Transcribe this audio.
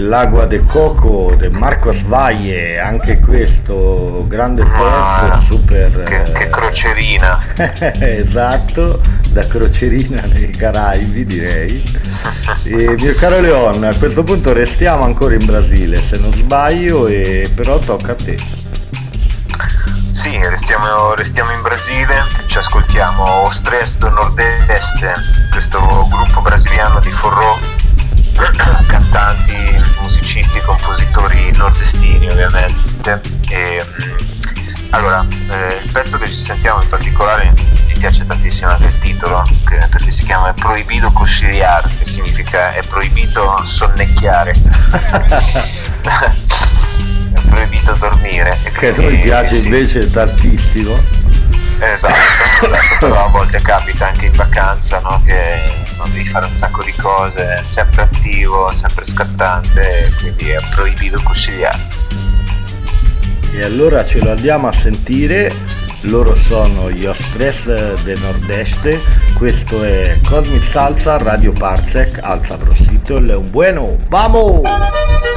L'Agua de Coco di Marcos Valle, anche questo grande pezzo, super... Che crocerina. Esatto, da crocerina nei Caraibi direi. E mio caro Leon, a questo punto restiamo ancora in Brasile se non sbaglio, e però tocca a te. Sì, restiamo in Brasile, ci ascoltiamo Os Tres do Nordeste, questo gruppo brasiliano di forró, cantanti, musicisti, compositori nordestini ovviamente. Allora, il pezzo che ci sentiamo in particolare mi piace tantissimo anche il titolo, perché si chiama Proibido Cochillar, che significa è proibito sonnecchiare. È proibito dormire. Che a noi piace sì. Invece tantissimo. Esatto, però a volte capita anche in vacanza, no? Che non devi fare un sacco di cose, sempre attivo, sempre scattante, quindi è proibito consigliare. E allora ce lo andiamo a sentire, loro sono gli Os Tres del Nordeste, questo è Cosmic Salsa, Radio Parsec, alza prosito, un bueno, vamos!